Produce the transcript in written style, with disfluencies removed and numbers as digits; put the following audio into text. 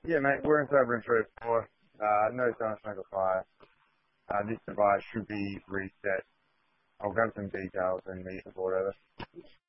Yeah, mate, we're in Sober and 3 or 4. No Don't Smoke or Fire. This device should be reset. I'll grab some details and meet the board over.